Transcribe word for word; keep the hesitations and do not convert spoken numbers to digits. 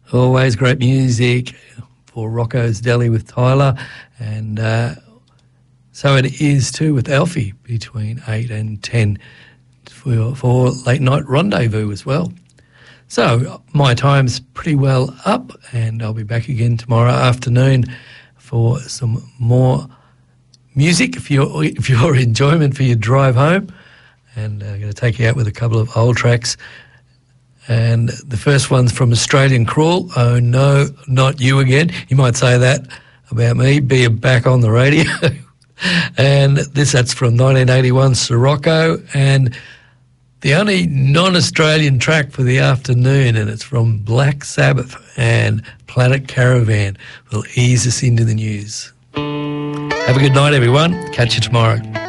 Always great music for Rocco's Deli with Tyler, and uh, so it is too with Alfie between eight and ten for, for late night rendezvous as well. So my time's pretty well up, and I'll be back again tomorrow afternoon for some more music for your, for your enjoyment for your drive home. And I'm going to take you out with a couple of old tracks. And the first one's from Australian Crawl, Oh No, Not You Again. You might say that about me, being back on the radio. And this, that's from nineteen eighty-one, Sirocco, and the only non-Australian track for the afternoon, and it's from Black Sabbath, and Planet Caravan will ease us into the news. Have a good night, everyone. Catch you tomorrow.